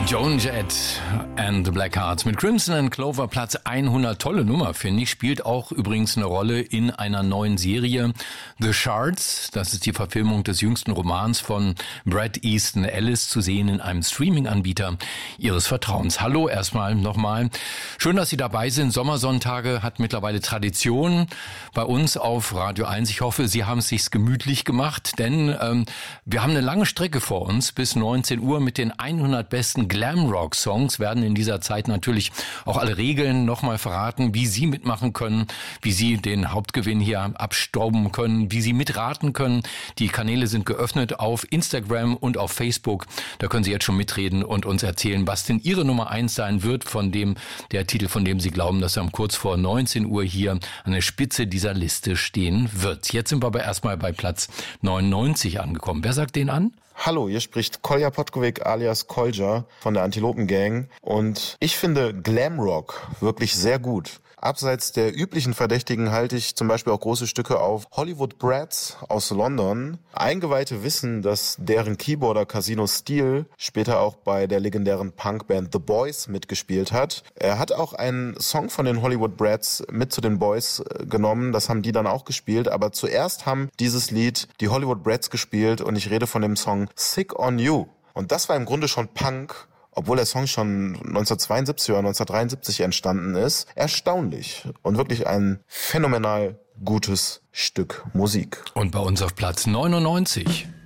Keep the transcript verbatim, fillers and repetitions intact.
Joan Jett and the Blackhearts mit Crimson and Clover, Platz hundert. Tolle Nummer, finde ich. Spielt auch übrigens eine Rolle in einer neuen Serie, The Shards. Das ist die Verfilmung des jüngsten Romans von Bret Easton Ellis, zu sehen in einem Streaming-Anbieter Ihres Vertrauens. Hallo erstmal nochmal. Schön, dass Sie dabei sind. Sommersonntage hat mittlerweile Tradition bei uns auf Radio eins. Ich hoffe, Sie haben es sich gemütlich gemacht, denn ähm, wir haben eine lange Strecke vor uns bis neunzehn Uhr mit den hundert besten Glamrock-Songs. Werden in dieser Zeit natürlich auch alle Regeln nochmal verraten, wie Sie mitmachen können, wie Sie den Hauptgewinn hier abstauben können, wie Sie mitraten können. Die Kanäle sind geöffnet auf Instagram und auf Facebook. Da können Sie jetzt schon mitreden und uns erzählen, was denn Ihre Nummer eins sein wird von dem, der Titel, von dem Sie glauben, dass er um kurz vor neunzehn Uhr hier an der Spitze dieser Liste stehen wird. Jetzt sind wir aber erstmal bei Platz neunundneunzig angekommen. Wer sagt den an? Hallo, hier spricht Kolja Potkovic alias Kolja von der Antilopen Gang und ich finde Glamrock wirklich sehr gut. Abseits der üblichen Verdächtigen halte ich zum Beispiel auch große Stücke auf Hollywood Brats aus London. Eingeweihte wissen, dass deren Keyboarder Casino Steel später auch bei der legendären Punkband The Boys mitgespielt hat. Er hat auch einen Song von den Hollywood Brats mit zu den Boys genommen, das haben die dann auch gespielt, aber zuerst haben dieses Lied die Hollywood Brats gespielt und ich rede von dem Song Sick on You. Und das war im Grunde schon Punk, obwohl der Song schon neunzehnhundertzweiundsiebzig oder neunzehnhundertdreiundsiebzig entstanden ist. Erstaunlich und wirklich ein phänomenal gutes Stück Musik. Und bei uns auf Platz neunundneunzig.